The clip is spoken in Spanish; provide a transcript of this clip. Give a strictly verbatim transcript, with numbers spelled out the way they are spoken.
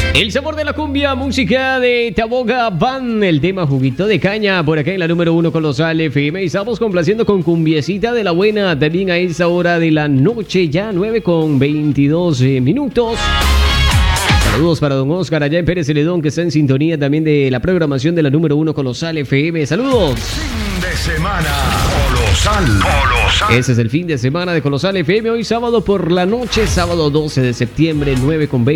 El sabor de la cumbia, música de Taboga Van, el tema Juguito de Caña, por acá en la número uno Colosal F M. Y estamos complaciendo con cumbiecita de la buena, también a esa hora de la noche, ya nueve con veintidós minutos. Saludos para don Oscar allá en Pérez Celedón, que está en sintonía también de la programación de la número uno Colosal F M. Saludos. Fin de semana, Colosal. Colosal. Ese es el fin de semana de Colosal F M, hoy sábado por la noche, sábado doce de septiembre, nueve con veinte.